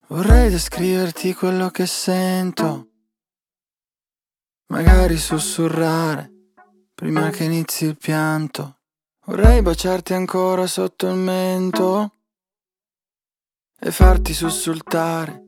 Vorrei descriverti quello che sento, magari sussurrare prima che inizi il pianto. Vorrei baciarti ancora sotto il mento e farti sussultare